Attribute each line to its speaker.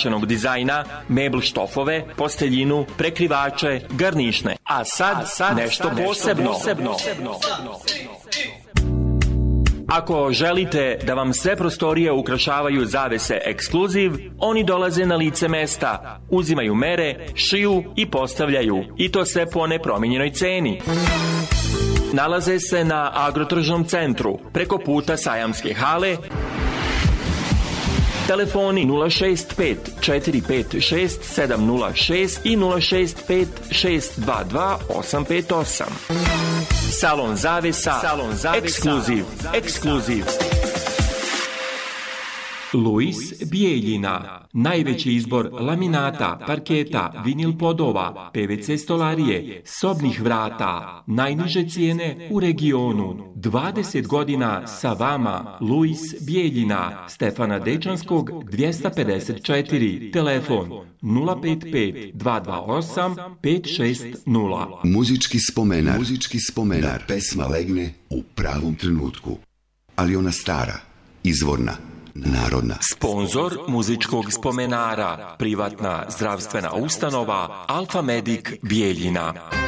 Speaker 1: usaglašenog dizajna, mebl štofove, posteljinu, prekrivače, garnišne. A sad nešto posebno. Ako želite da vam sve prostorije ukrašavaju zavese ekskluziv, oni dolaze na lice mesta, uzimaju mere, šiju i postavljaju. I to sve po nepromijenjenoj ceni. Nalaze se na Agrotržnom centru, preko puta Sajamske hale. Telefoni 065 456 706 i 065 622 858. Salon zavesa, ekskluziv. Luis Bijeljina. Najveći izbor laminata, parketa, vinil podova, PVC stolarije, sobnih vrata. Najniže cijene u regionu. 20 godina sa vama. Luis Bijeljina. Stefana Dečanskog 254. Telefon 055 228 560.
Speaker 2: Muzički spomenar. Da pesma legne u pravom trenutku. Ali ona stara, izvorna, narodna.
Speaker 1: Sponzor muzičkog spomenara, privatna zdravstvena ustanova Alfa Medic Bijeljina.